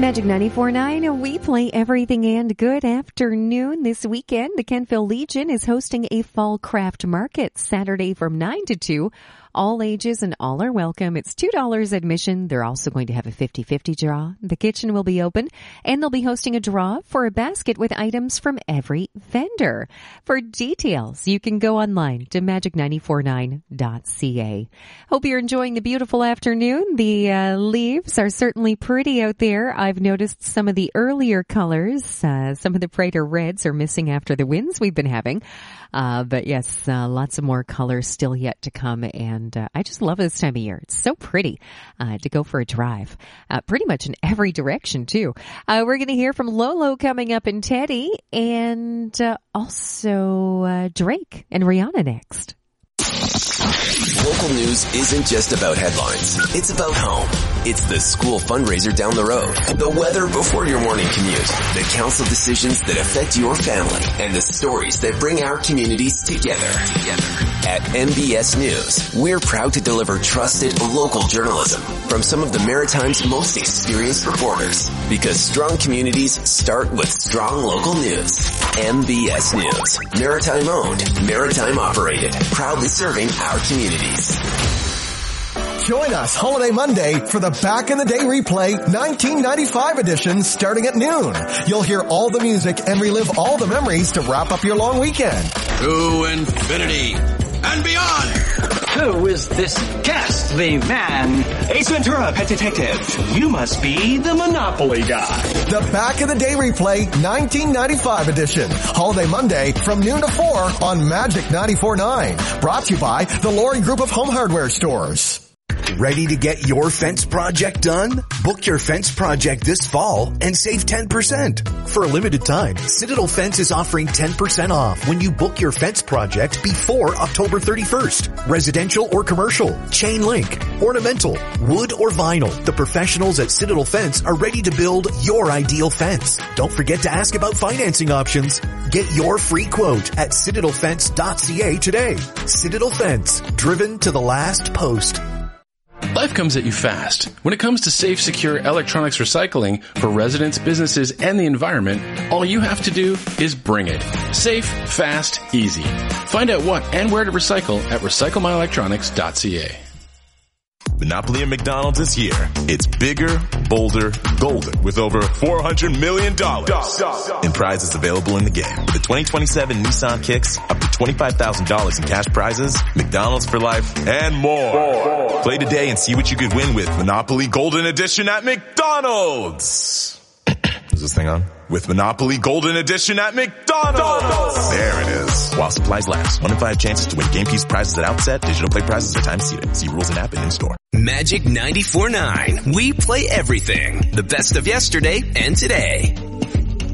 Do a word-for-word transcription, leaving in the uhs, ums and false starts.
Magic ninety-four point nine, we play everything, and good afternoon. This weekend, the Kentville Legion is hosting a fall craft market Saturday from nine to two. All ages and all are welcome. It's two dollars admission. They're also going to have a fifty-fifty draw. The kitchen will be open, and they'll be hosting a draw for a basket with items from every vendor. For details, you can go online to magic nine four nine dot c a. Hope you're enjoying the beautiful afternoon. The uh, leaves are certainly pretty out there. I've noticed some of the earlier colors. Uh, some of the brighter reds are missing after the winds we've been having. Uh, but yes, uh, lots of more colors still yet to come, and uh, I just love this time of year. It's so pretty uh, to go for a drive, uh, pretty much in every direction too. Uh, we're going to hear from Lolo coming up, and Teddy, and uh, also uh, Drake and Rihanna next. Local news isn't just about headlines. It's about home. It's the school fundraiser down the road, the weather before your morning commute, the council decisions that affect your family, and the stories that bring our communities together. Together. At M B S News, we're proud to deliver trusted local journalism from some of the Maritime's most experienced reporters, because strong communities start with strong local news. M B S News, Maritime owned, Maritime operated, proudly serving our communities. Join us Holiday Monday for the Back in the Day replay nineteen ninety-five edition starting at noon. You'll hear all the music and relive all the memories to wrap up your long weekend. To infinity and beyond. Who is this ghastly man? Ace Ventura, Pet Detective. You must be the Monopoly guy. The Back in the Day replay nineteen ninety-five edition. Holiday Monday from noon to four on Magic ninety-four point nine. Brought to you by the Lori Group of Home Hardware Stores. Ready to get your fence project done? Book your fence project this fall and save ten percent. For a limited time, Citadel Fence is offering ten percent off when you book your fence project before October thirty-first. Residential or commercial, chain link, ornamental, wood or vinyl. The professionals at Citadel Fence are ready to build your ideal fence. Don't forget to ask about financing options. Get your free quote at citadel fence dot c a today. Citadel Fence, driven to the last post. Life comes at you fast. When it comes to safe, secure electronics recycling for residents, businesses, and the environment, all you have to do is bring it. Safe, fast, easy. Find out what and where to recycle at recycle my electronics dot c a. Monopoly at McDonald's is here. It's bigger, bolder, golden, with over four hundred million dollars in prizes available in the game. With the twenty twenty-seven Nissan Kicks, up to twenty-five thousand dollars in cash prizes, McDonald's for life, and more. Play today and see what you could win with Monopoly Golden Edition at McDonald's. Is this thing on? With Monopoly Golden Edition at McDonald's. There it is. While supplies last. One in five chances to win game piece prizes at outset. Digital play prizes are time seated. See rules and app and in store. Magic ninety-four point nine. We play everything. The best of yesterday and today.